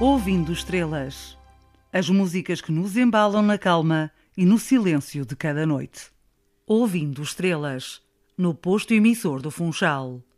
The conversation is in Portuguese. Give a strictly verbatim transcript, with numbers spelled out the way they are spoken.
Ouvindo estrelas. As músicas que nos embalam na calma e no silêncio de cada noite. Ouvindo estrelas. No posto emissor do Funchal.